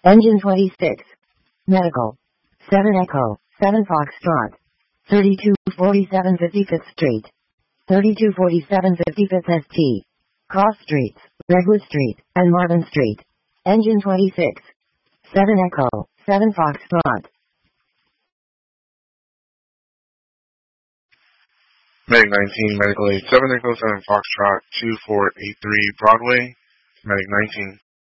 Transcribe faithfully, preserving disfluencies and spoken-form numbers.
Engine twenty-six. Medical. seven Echo, seven Foxtrot. thirty-two forty-seven fifty-fifth Street. thirty-two forty-seven fifty-fifth S T. Cross Streets, Redwood Street, and Marvin Street. Engine twenty-six. seven Echo, seven Foxtrot. Medic nineteen, Medical eight seven Echo seven Foxtrot two four eight three Broadway. Medic nineteen.